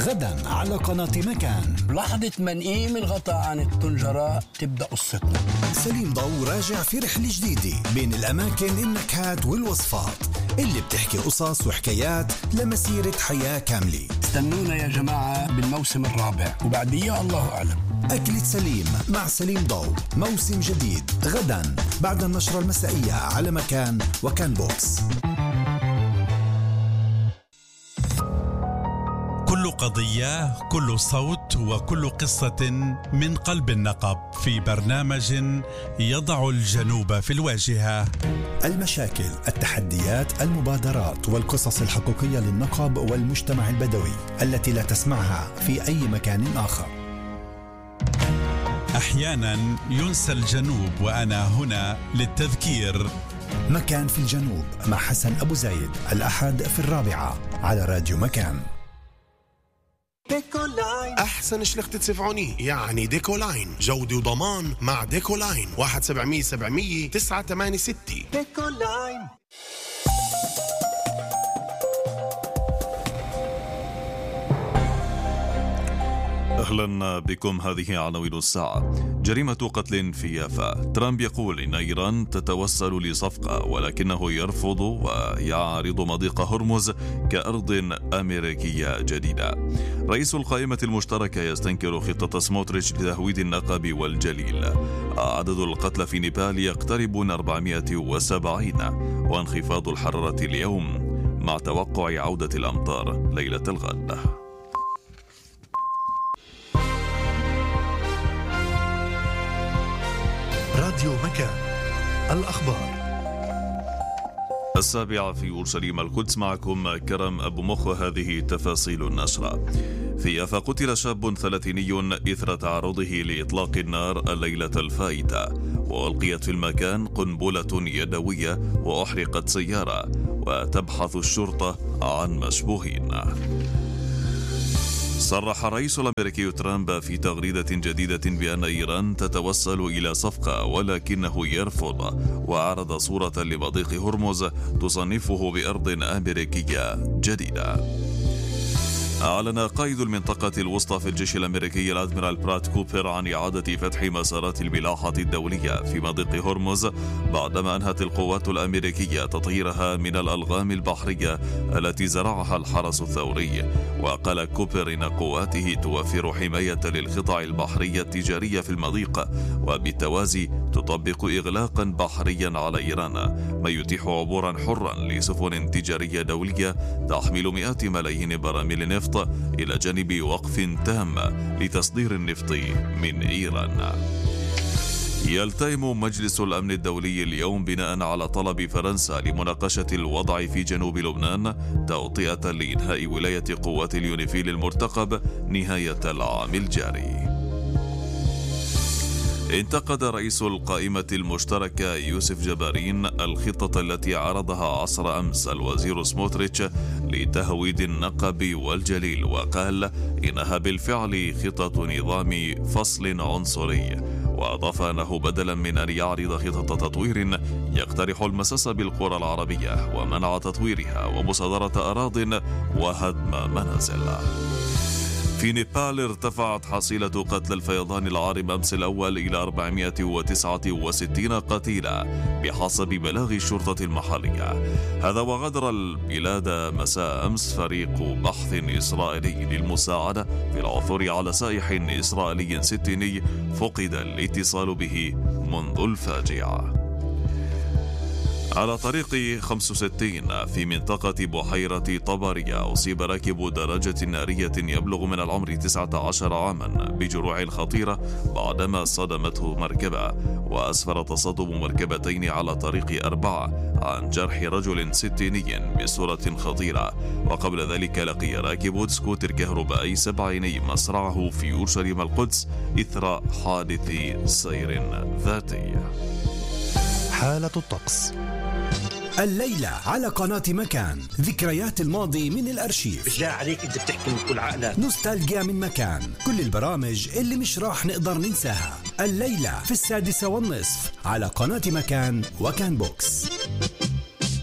غدا على قناة مكان. بلحظة ما نقيم الغطاء عن الطنجرة تبدأ قصتنا. سليم ضو راجع في رحلة جديدة بين الأماكن، النكهات والوصفات اللي بتحكي قصص وحكايات لمسيرة حياة كاملة. استنونا يا جماعة بالموسم الرابع، وبعديه الله أعلم. أكلة سليم مع سليم ضو، موسم جديد غدا بعد النشرة المسائية على مكان وكان بوكس. كل قضية، كل صوت، وكل قصة من قلب النقب في برنامج يضع الجنوب في الواجهة. المشاكل، التحديات، المبادرات والقصص الحقيقية للنقب والمجتمع البدوي التي لا تسمعها في أي مكان آخر. أحيانا ينسى الجنوب وأنا هنا للتذكير. مكان في الجنوب مع حسن أبو زايد، الأحد في 4 على راديو مكان. ديكولاين أحسن شلخت تسفعوني، يعني ديكولاين جودة وضمان مع ديكولاين. 1-700-700 986. ديكولاين. أهلا بكم. هذه عناوين الساعة. جريمة قتل في يافا. ترامب يقول إن إيران تتوسل لصفقة ولكنه يرفض ويعرض مضيق هرمز كأرض أمريكية جديدة. رئيس القائمة المشتركة يستنكر خطة سموتريتش لتهويد النقب والجليل. عدد القتلى في نيبال يقترب من 470، وانخفاض الحرارة اليوم مع توقع عودة الأمطار ليلة الغد. راديو مكان، الأخبار 7 في أورشليم القدس. معكم كرم أبو مخ، وهذه تفاصيل النشرة. في يافا قتل شاب 30 إثر تعرضه لإطلاق النار الليلة الفائتة، وألقيت في المكان قنبلة يدوية وأحرقت سيارة، وتبحث الشرطة عن مشبوهين. صرح الرئيس الأمريكي ترامب في تغريدة جديدة بأن إيران تتوصل إلى صفقة ولكنه يرفض، وعرض صورة لمضيق هرمز تصنفه بأرض أمريكية جديدة. أعلن قائد المنطقة الوسطى في الجيش الأمريكي الأدميرال براد كوبر عن إعادة فتح مسارات الملاحة الدولية في مضيق هرمز بعدما أنهت القوات الأمريكية تطهيرها من الألغام البحرية التي زرعها الحرس الثوري. وقال كوبر إن قواته توفر حماية للقطع البحرية التجارية في المضيق، وبالتوازي تطبق إغلاقا بحريا على إيران، ما يتيح عبورا حرا لسفن تجارية دولية تحمل مئات ملايين براميل نفط، إلى جانب وقف تام لتصدير النفط من إيران. يلتئم مجلس الأمن الدولي اليوم بناء على طلب فرنسا لمناقشة الوضع في جنوب لبنان توطئة لإنهاء ولاية قوات اليونيفيل المرتقب نهاية العام الجاري. انتقد رئيس القائمة المشتركة يوسف جبارين الخطة التي عرضها عصر أمس الوزير سموتريتش لتهويد النقب والجليل، وقال إنها بالفعل خطة نظام فصل عنصري، وأضاف أنه بدلا من أن يعرض خطة تطوير يقترح المساس بالقرى العربية ومنع تطويرها ومصادرة أراضٍ وهدم منازل. في نيبال ارتفعت حصيلة قتلى الفيضان العارم أمس الأول إلى 469 قتيلا بحسب بلاغ الشرطة المحلية. هذا وغادر البلاد مساء أمس فريق بحث إسرائيلي للمساعدة في العثور على سائح إسرائيلي ستيني فقد الاتصال به منذ الفاجعة. على طريق 65 في منطقة بحيرة طبرية أصيب راكب دراجة نارية يبلغ من العمر 19 عاما بجروح خطيرة بعدما صدمته مركبة، وأسفر تصادم مركبتين على طريق 4 عن جرح رجل ستيني بصورة خطيرة. وقبل ذلك لقي راكب سكوتر كهربائي 7 مصرعه في أورشليم القدس إثر حادث سير ذاتي. حالة الطقس الليلة على قناة مكان، ذكريات الماضي من الأرشيف. بالله عليك أنت بتحكي من كل عقلك. نوستالجيا من مكان، كل البرامج اللي مش راح نقدر ننساها. الليلة في 6:30 على قناة مكان وكان بوكس.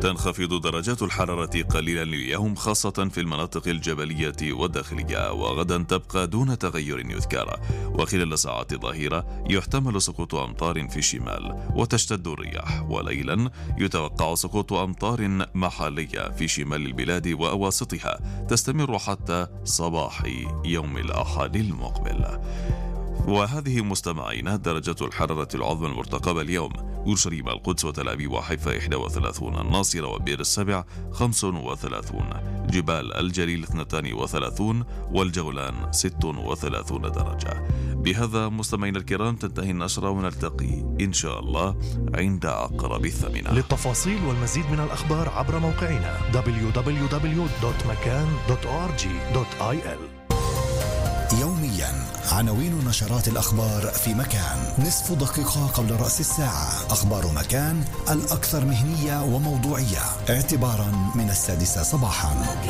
تنخفض درجات الحرارة قليلا اليوم خاصة في المناطق الجبلية والداخلية، وغدا تبقى دون تغير يذكر. وخلال ساعات الظهيرة يحتمل سقوط أمطار في الشمال وتشتد الرياح، وليلا يتوقع سقوط أمطار محلية في شمال البلاد وأواسطها تستمر حتى صباح يوم الأحد المقبل. وهذه مستمعينا درجة الحرارة العظمى المرتقبة اليوم: أورشليم، القدس وتل أبيب وحيفا 31، الناصرة وبئر السبع 35، جبال الجليل 32، والجولان 36 درجة. بهذا مستمعينا الكرام تنتهي النشرة، ونلتقي إن شاء الله عند أقرب الثمنة. للتفاصيل والمزيد من الأخبار عبر موقعنا www.makan.org.il. يوميا عناوين نشرات الأخبار في مكان، نصف دقيقة قبل رأس الساعة. أخبار مكان الأكثر مهنية وموضوعية اعتبارا من 6 صباحا.